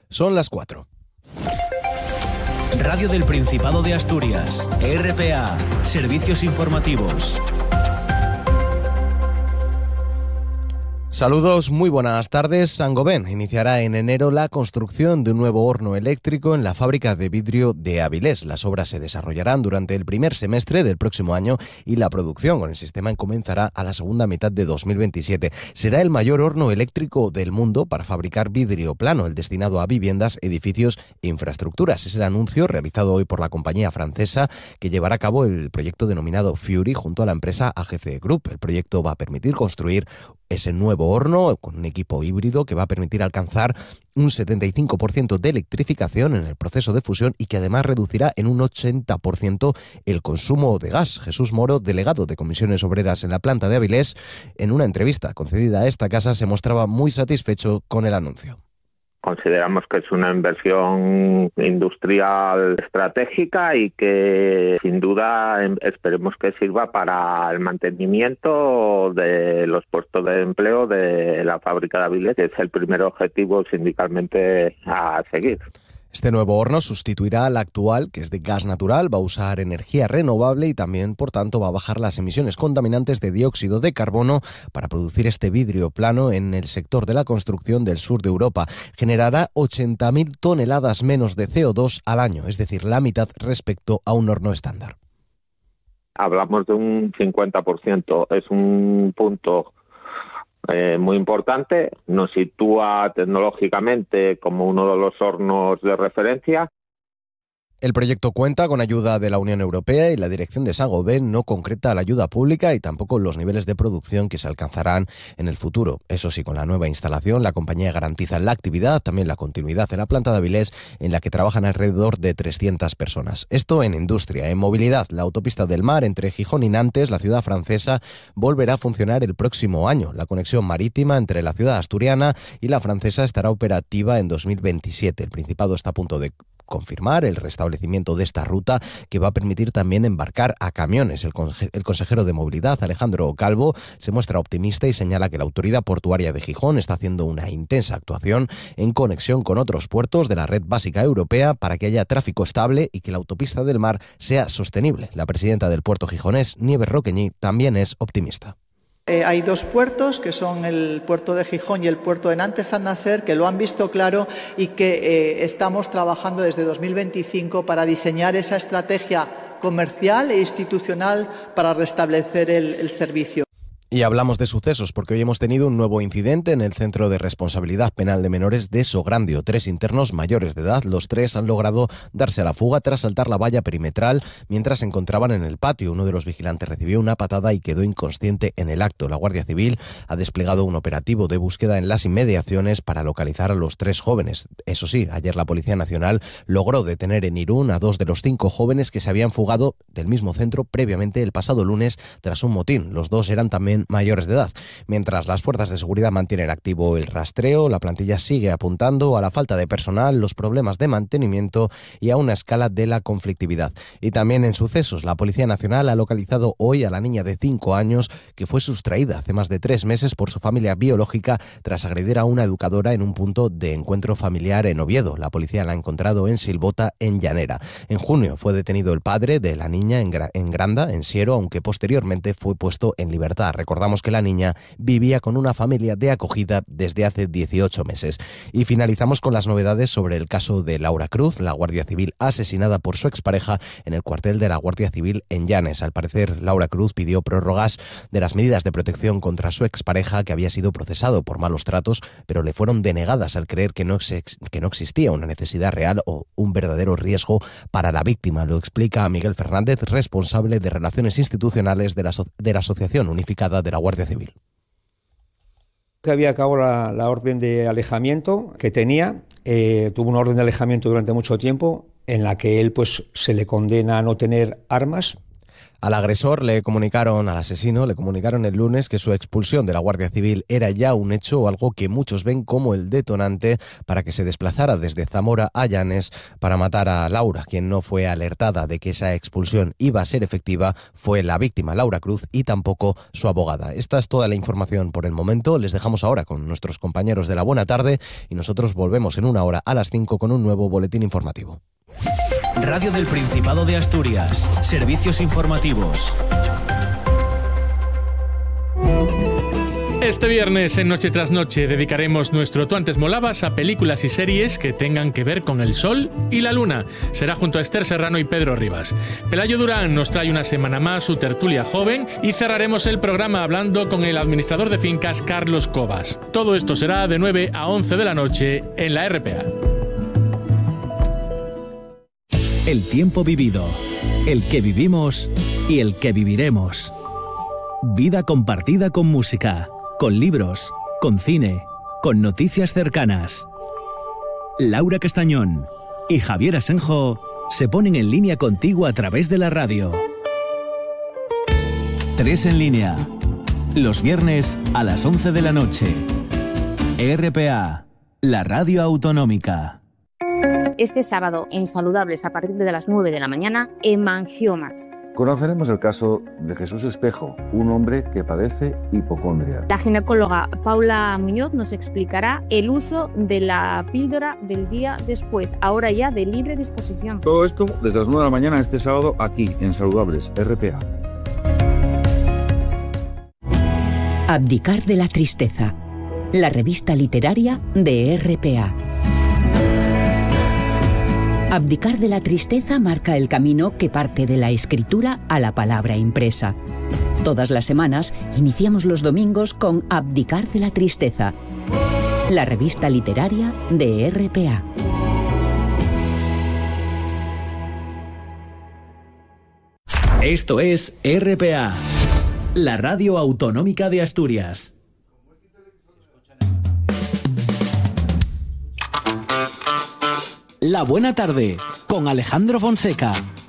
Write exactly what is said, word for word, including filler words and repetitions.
Son las cuatro. Radio del Principado de Asturias, R P A, Servicios Informativos. Saludos, muy buenas tardes. Saint-Gobain iniciará en enero la construcción de un nuevo horno eléctrico en la fábrica de vidrio de Avilés. Las obras se desarrollarán durante el primer semestre del próximo año y la producción con el sistema comenzará a la segunda mitad de dos mil veintisiete. Será el mayor horno eléctrico del mundo para fabricar vidrio plano, el destinado a viviendas, edificios e infraestructuras. Es el anuncio realizado hoy por la compañía francesa que llevará a cabo el proyecto denominado Fury junto a la empresa A G C Group. El proyecto va a permitir construir ese nuevo horno con un equipo híbrido que va a permitir alcanzar un setenta y cinco por ciento de electrificación en el proceso de fusión y que además reducirá en un ochenta por ciento el consumo de gas. Jesús Moro, delegado de Comisiones Obreras en la planta de Avilés, en una entrevista concedida a esta casa se mostraba muy satisfecho con el anuncio. Consideramos que es una inversión industrial estratégica y que sin duda esperemos que sirva para el mantenimiento de los puestos de empleo de la fábrica de Avilés, que es el primer objetivo sindicalmente a seguir. Este nuevo horno sustituirá al actual, que es de gas natural, va a usar energía renovable y también, por tanto, va a bajar las emisiones contaminantes de dióxido de carbono para producir este vidrio plano en el sector de la construcción del sur de Europa. Generará ochenta mil toneladas menos de C O dos al año, es decir, la mitad respecto a un horno estándar. Hablamos de un cincuenta por ciento, es un punto Eh, muy importante, nos sitúa tecnológicamente como uno de los hornos de referencia. El proyecto cuenta con ayuda de la Unión Europea y la dirección de Saint-Gobain no concreta la ayuda pública y tampoco los niveles de producción que se alcanzarán en el futuro. Eso sí, con la nueva instalación, la compañía garantiza la actividad, también la continuidad de la planta de Avilés, en la que trabajan alrededor de trescientas personas. Esto en industria. En movilidad, la autopista del mar entre Gijón y Nantes, la ciudad francesa, volverá a funcionar el próximo año. La conexión marítima entre la ciudad asturiana y la francesa estará operativa en dos mil veintisiete. El Principado está a punto de confirmar el restablecimiento de esta ruta que va a permitir también embarcar a camiones. El, conse- el consejero de Movilidad, Alejandro Calvo, se muestra optimista y señala que la Autoridad Portuaria de Gijón está haciendo una intensa actuación en conexión con otros puertos de la red básica europea para que haya tráfico estable y que la autopista del mar sea sostenible. La presidenta del puerto gijonés, Nieves Roqueñí, también es optimista. Eh, hay dos puertos, que son el puerto de Gijón y el puerto de Nantes-Saint-Nazaire, que lo han visto claro y que eh, estamos trabajando desde dos mil veinticinco para diseñar esa estrategia comercial e institucional para restablecer el, el servicio. Y hablamos de sucesos porque hoy hemos tenido un nuevo incidente en el Centro de Responsabilidad Penal de Menores de Sograndio. Tres internos mayores de edad, los tres han logrado darse a la fuga tras saltar la valla perimetral mientras se encontraban en el patio. Uno de los vigilantes recibió una patada y quedó inconsciente en el acto. La Guardia Civil ha desplegado un operativo de búsqueda en las inmediaciones para localizar a los tres jóvenes. Eso sí, ayer la Policía Nacional logró detener en Irún a dos de los cinco jóvenes que se habían fugado del mismo centro previamente el pasado lunes tras un motín. Los dos eran también mayores de edad. Mientras las fuerzas de seguridad mantienen activo el rastreo, la plantilla sigue apuntando a la falta de personal, los problemas de mantenimiento y a una escala de la conflictividad. Y también en sucesos, la Policía Nacional ha localizado hoy a la niña de cinco años que fue sustraída hace más de tres meses por su familia biológica tras agredir a una educadora en un punto de encuentro familiar en Oviedo. La policía la ha encontrado en Silbota, en Llanera. En junio fue detenido el padre de la niña en, Gra- en Granda, en Siero, aunque posteriormente fue puesto en libertad. Recordamos que la niña vivía con una familia de acogida desde hace dieciocho meses. Y finalizamos con las novedades sobre el caso de Laura Cruz, la guardia civil asesinada por su expareja en el cuartel de la Guardia Civil en Llanes. Al parecer, Laura Cruz pidió prórrogas de las medidas de protección contra su expareja, que había sido procesado por malos tratos, pero le fueron denegadas al creer que no, ex- que no existía una necesidad real o un verdadero riesgo para la víctima. Lo explica Miguel Fernández, responsable de Relaciones Institucionales de la, so- de la Asociación Unificada de la Guardia Civil. Que había acabado la, la orden de alejamiento que tenía, eh, tuvo una orden de alejamiento durante mucho tiempo en la que él pues se le condena a no tener armas. Al agresor le comunicaron, al asesino, le comunicaron el lunes que su expulsión de la Guardia Civil era ya un hecho o algo que muchos ven como el detonante para que se desplazara desde Zamora a Llanes para matar a Laura. Quien no fue alertada de que esa expulsión iba a ser efectiva fue la víctima, Laura Cruz, y tampoco su abogada. Esta es toda la información por el momento. Les dejamos ahora con nuestros compañeros de La Buena Tarde y nosotros volvemos en una hora a las cinco con un nuevo boletín informativo. Radio del Principado de Asturias. Servicios informativos. Este viernes en Noche tras Noche dedicaremos nuestro Tú antes molabas a películas y series que tengan que ver con el sol y la luna. Será junto a Esther Serrano y Pedro Rivas. Pelayo Durán nos trae una semana más su tertulia joven y cerraremos el programa hablando con el administrador de fincas Carlos Cobas. Todo esto será de nueve a once de la noche en la R P A. El tiempo vivido, el que vivimos y el que viviremos. Vida compartida con música, con libros, con cine, con noticias cercanas. Laura Castañón y Javier Asenjo se ponen en línea contigo a través de la radio. Tres en línea, los viernes a las once de la noche. R P A, la radio autonómica. Este sábado, en Saludables, a partir de las nueve de la mañana, hemangiomas. Conoceremos el caso de Jesús Espejo, un hombre que padece hipocondria. La ginecóloga Paula Muñoz nos explicará el uso de la píldora del día después, ahora ya de libre disposición. Todo esto desde las nueve de la mañana este sábado aquí, en Saludables, R P A. Abdicar de la tristeza, la revista literaria de R P A. Abdicar de la tristeza marca el camino que parte de la escritura a la palabra impresa. Todas las semanas iniciamos los domingos con Abdicar de la tristeza, la revista literaria de R P A. Esto es R P A, la radio autonómica de Asturias. La Buena Tarde, con Alejandro Fonseca.